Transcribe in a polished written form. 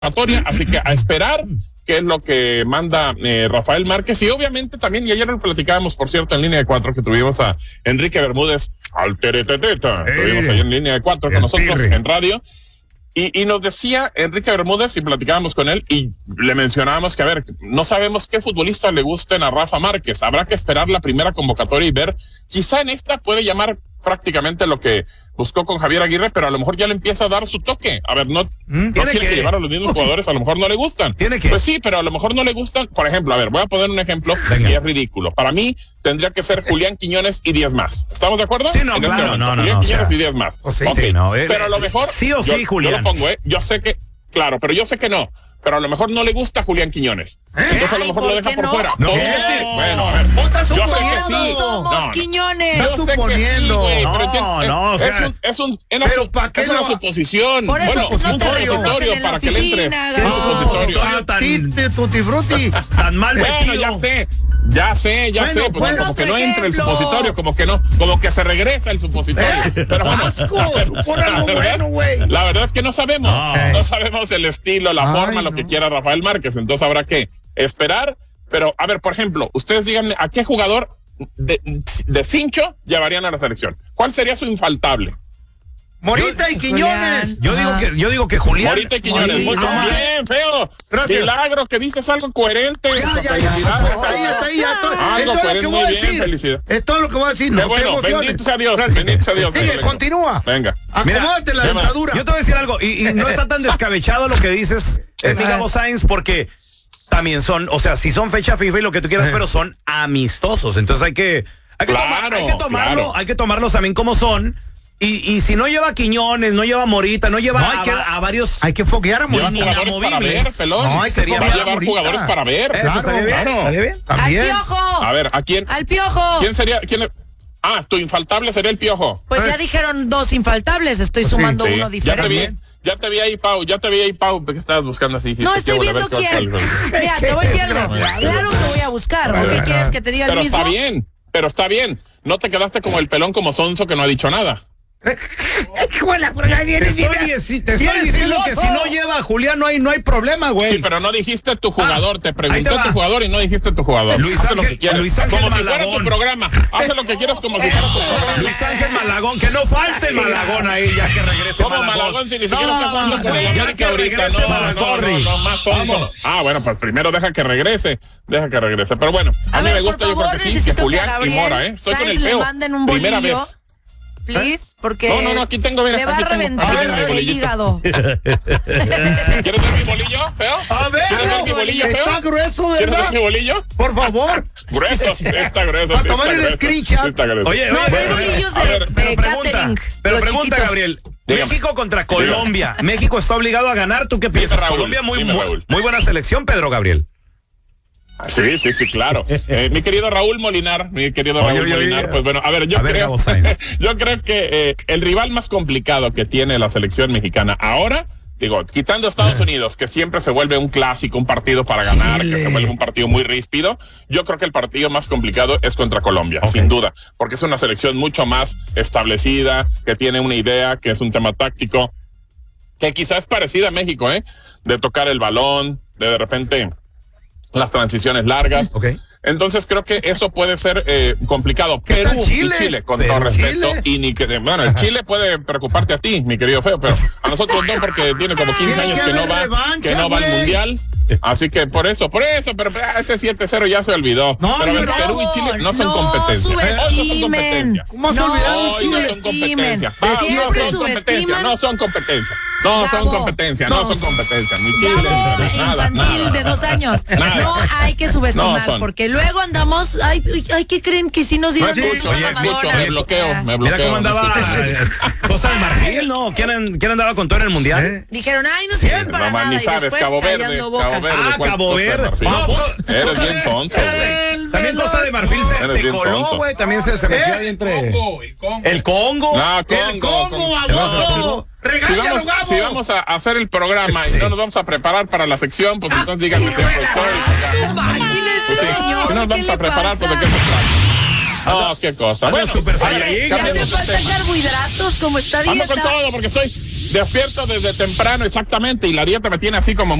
convocatoria, así que a esperar qué es lo que manda Rafael Márquez. Y obviamente también, y ayer lo platicábamos, por cierto, en línea de 4, que tuvimos a Enrique Bermúdez, al tereteteta, tuvimos ahí en línea de 4 con nosotros en radio. Y nos decía Enrique Bermúdez, y platicábamos con él, y le mencionábamos que, a ver, no sabemos qué futbolistas le gusten a Rafa Márquez. Habrá que esperar la primera convocatoria y ver. Quizá en esta puede llamar prácticamente lo que buscó con Javier Aguirre, pero a lo mejor ya le empieza a dar su toque. A ver, no quiere que llevar a los mismos jugadores, a lo mejor no le gustan. Pues sí, pero a lo mejor no le gustan. Por ejemplo, a ver, voy a poner un ejemplo que es ridículo. Para mí tendría que ser Julián Quiñones y 10 más. ¿Estamos de acuerdo? Sí, no, claro, Julián Quiñones y 10 más. Sí, okay. No, pero a lo mejor sí o sí, Julián. Yo lo pongo, yo sé que, claro, pero yo sé que no. Pero a lo mejor no le gusta a Julián Quiñones. Entonces a lo mejor lo deja por fuera. No. Bueno, a ver. Yo sé que sí. Somos Quiñones. Yo sé que sí, güey. O sea, es una suposición. Por eso, un supositorio para que le entre. Un supositorio. Tutti frutti. Tan mal metido. Ya sé. Pues como que no entra el supositorio, como que se regresa el supositorio. Pero bueno. Por algo bueno, güey. La verdad es que no sabemos. No sabemos el estilo, la forma, lo que quiera Rafael Márquez. Entonces habrá que esperar. Pero, a ver, por ejemplo, ustedes díganme, ¿a qué jugador de cincho llevarían a la selección? ¿Cuál sería su infaltable? Morita y Quiñones. Yo digo que Julián. Morita y Quiñones. Muy bien, feo. Gracias. Milagro, que dices algo coherente. Ya. Está ahí. Algo coherente, muy bien, felicidad. Es todo lo que voy a decir. No te emociones. Bendito sea Dios. Sigue, continúa. Venga. Acomódate la dentadura. Yo te voy a decir algo, y no está tan descabechado lo que dices, Miguel Sainz, porque también son, o sea, sí son fecha FIFA y lo que tú quieras, pero son amistosos. Entonces hay que tomarlos también como son. Y si no lleva Quiñones, no lleva Morita, no lleva a varios. Hay que foguear a Morita. Jugadores para ver, pelón. No, hay que llevar jugadores para ver. Eso estaría bien. ¿Estaría bien? Al Piojo. A ver, ¿a quién? Al Piojo. ¿Quién sería? Tu infaltable sería el Piojo. Pues ya dijeron 2 infaltables, estoy sumando uno diferente. Ya te vi ahí, Pau, ¿qué estabas buscando así? No, estoy viendo quién. Mira, te voy a decir algo. Claro que voy a buscar. ¿Por qué quieres que te diga el mismo? Pero está bien. No te quedaste como el pelón, como sonso que no ha dicho nada. Te estoy diciendo que si no lleva a Julián no hay problema, güey. Sí, pero no dijiste tu jugador. Te pregunté tu jugador y no dijiste tu jugador. Luis Ángel como Malagón. Si fuera tu programa. Haz lo que quieras como si fuera tu programa. Luis Ángel Malagón, que no falte Malagón ahí, ya que regrese Malagón. ¿Cómo Malagón si ni siquiera está jugando con el América ahorita? No, más somos. Bueno, pues primero deja que regrese. Pero bueno, a mí me gusta, yo creo que sí, que Julián y Mora, Estoy con el feo. Primera vez. Please, porque no, aquí tengo, mira, le va a reventar el hígado. ¿Quieres ver mi bolillo, feo? A ver, ¿quieres ver mi bolillo, feo? Está grueso, ¿verdad? ¿Quieres ver mi bolillo? Por favor. Está grueso. A tomar el screenshot. Oye, bolillos de catering. Pero pregunta, Gabriel. México contra Colombia. México está obligado a ganar. ¿Tú qué piensas? Colombia, muy buena selección, Pedro Gabriel. Sí, claro. Mi querido Raúl Molinar, pues bueno, a ver, yo creo que el rival más complicado que tiene la selección mexicana ahora, quitando a Estados Unidos, que siempre se vuelve un clásico, un partido para ganar, que se vuelve un partido muy ríspido, yo creo que el partido más complicado es contra Colombia, sin duda, porque es una selección mucho más establecida, que tiene una idea, que es un tema táctico, que quizás es parecida a México, de tocar el balón, de repente las transiciones largas. Entonces creo que eso puede ser complicado. Perú y Chile, con todo respeto. El Chile puede preocuparte a ti, mi querido feo, pero a nosotros no, porque tiene como 15 años que no va al Mundial. Así que por eso, pero ese 7-0 ya se olvidó. Pero Perú y Chile no son competencia. Hoy no son competencia. ¿Cómo se olvidaron? Hoy no son competencia. No son competencia. Ni Chile, nada. Infantil de 2 años. No hay que subestimar, porque luego andamos, ¿qué creen que si nos dieron mucho? Me bloqueo. Mira cómo andaba Costa de Marfil, ¿no? ¿Quién andaba con todo en el Mundial? Dijeron, no sirven para nada. Ni sabes, Cabo Verde. Cabo Verde. Eres bien sonso, güey. También Costa de Marfil se coló, güey. También se metió ahí entre el Congo. El Congo, aguado. Si vamos a hacer el programa y no nos vamos a preparar para la sección, pues entonces díganme si nos vamos a preparar, pues de qué se trata. Qué cosa. Bueno, ya hace falta carbohidratos, como está dieta. Ando con todo porque estoy despierto desde temprano, exactamente, y la dieta me tiene así como